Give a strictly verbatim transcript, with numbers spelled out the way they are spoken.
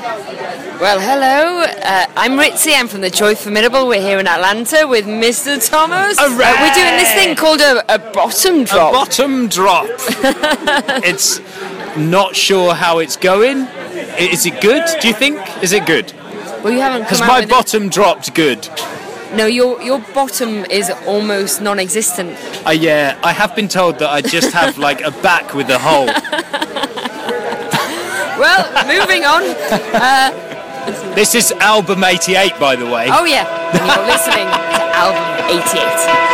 Well, hello. Uh, I'm Ritzy. I'm from the Joy Formidable. We're here in Atlanta with Mister Thomas. Uh, we're doing this thing called a, a bottom drop. A bottom drop. It's not sure how it's going. Is it good? Do you think? Is it good? Well, you haven't. Because my bottom dropped good. No, your your bottom is almost non-existent. Uh, yeah, I have been told that I just have like a back with a hole. Well, moving on. Uh, this is album eighty-eight, by the way. Oh yeah, and you're listening to album eighty-eight.